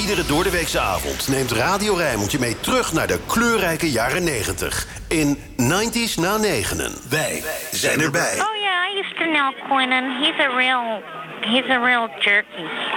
Iedere doordeweekse avond neemt Radio Rijnmond je mee terug naar de kleurrijke jaren 90. In 90s na negenen. Wij zijn erbij. Oh yeah, I used to know Quentin. He's a real jerky.